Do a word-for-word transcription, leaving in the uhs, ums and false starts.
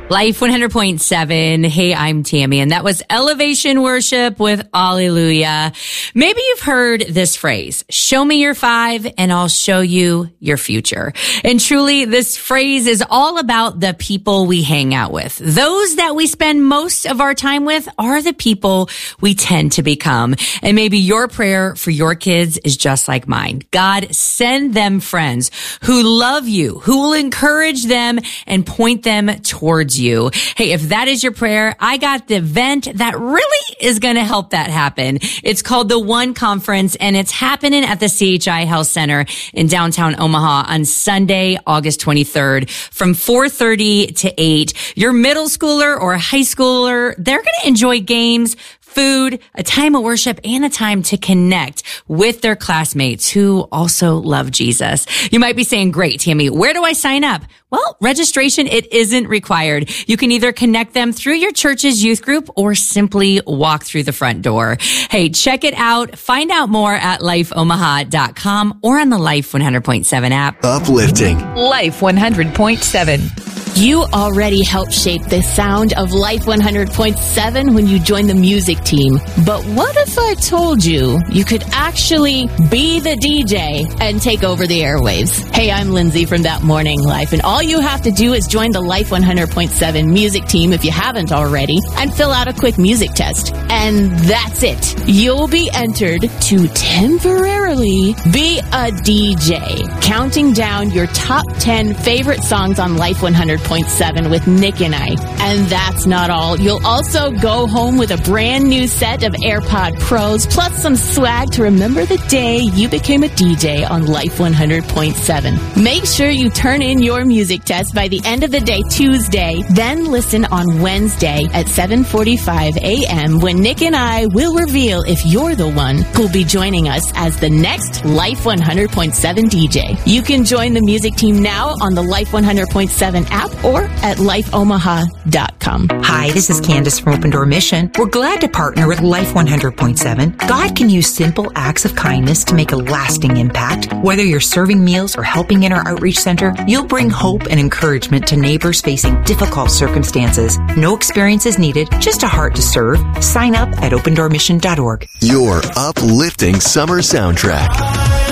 Life one hundred point seven. Hey, I'm Tammy, and that was Elevation Worship with Alleluia. Maybe you've heard this phrase, show me your five and I'll show you your future. And truly, this phrase is all about the people we hang out with. Those that we spend most of our time with are the people we tend to become. And maybe your prayer for your kids is just like mine. God, send them friends who love you, who will encourage them and point them towards you. Hey, if that is your prayer, I got the event that really is going to help that happen. It's called the One Conference, and it's happening at the C H I Health Center in downtown Omaha on Sunday, August twenty-third from four thirty to eight. Your middle schooler or high schooler, they're going to enjoy games, food, a time of worship, and a time to connect with their classmates who also love Jesus. You might be saying, great, Tammy, where do I sign up? Well, registration, it isn't required. You can either connect them through your church's youth group or simply walk through the front door. Hey, check it out. Find out more at life omaha dot com or on the Life one hundred point seven app. Uplifting. Life one hundred point seven. You already helped shape the sound of Life one hundred point seven when you joined the music team. But what if I told you you could actually be the D J and take over the airwaves? Hey, I'm Lindsay from That Morning Life, and all you have to do is join the Life one hundred point seven music team if you haven't already and fill out a quick music test. And that's it. You'll be entered to temporarily be a D J, counting down your top ten favorite songs on Life one hundred point seven with Nick and I. And that's not all. You'll also go home with a brand new set of AirPod Pros, plus some swag to remember the day you became a D J on Life one hundred point seven. Make sure you turn in your music test by the end of the day Tuesday, then listen on Wednesday at seven forty-five a.m. when Nick and I will reveal if you're the one who'll be joining us as the next Life one hundred point seven D J. You can join the music team now on the Life one hundred point seven app or at life omaha dot com. Hi, this is Candace from Open Door Mission. We're glad to partner with Life one hundred point seven. God can use simple acts of kindness to make a lasting impact. Whether you're serving meals or helping in our outreach center, you'll bring hope and encouragement to neighbors facing difficult circumstances. No experience is needed, just a heart to serve. Sign up at open door mission dot org. Your uplifting summer soundtrack.